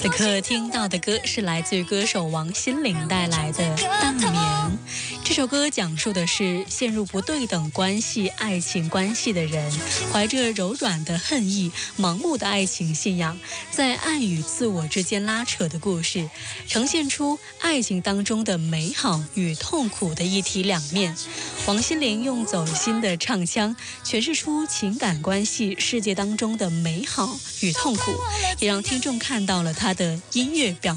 此刻听到的歌是来自于歌手王心凌带来的《大眠》。这首歌讲述的是陷入不对等关系、爱情关系的人，怀着柔软的恨意、盲目的爱情信仰，在爱与自我之间拉扯的故事，呈现出爱情当中的美好与痛苦的一体两面。王心凌用走心的唱腔诠释出情感关系世界当中的美好与痛苦，也让听众看到了她的音乐表